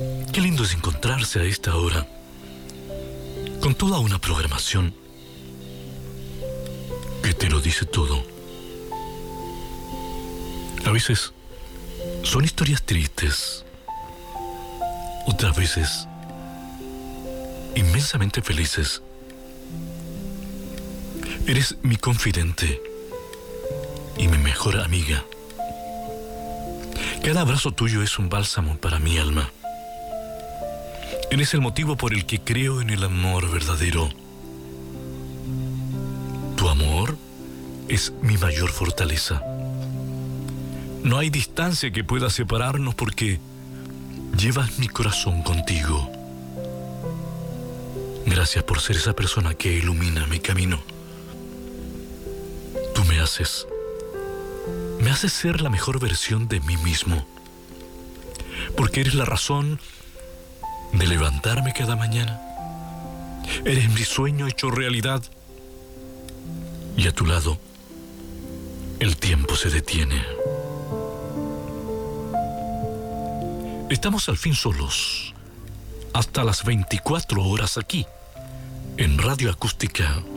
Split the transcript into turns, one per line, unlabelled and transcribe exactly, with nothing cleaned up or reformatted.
Qué lindo es encontrarse a esta hora, con toda una programación que te lo dice todo. A veces son historias tristes, otras veces inmensamente felices. Eres mi confidente y mi mejor amiga. Cada abrazo tuyo es un bálsamo para mi alma. Eres el motivo por el que creo en el amor verdadero. Tu amor es mi mayor fortaleza. No hay distancia que pueda separarnos porque llevas mi corazón contigo. Gracias por ser esa persona que ilumina mi camino. Tú me haces, me haces ser la mejor versión de mí mismo. Porque eres la razón de levantarme cada mañana. Eres mi sueño hecho realidad. Y a tu lado, el tiempo se detiene. Estamos al fin solos, hasta las veinticuatro horas aquí, en Radio Acústica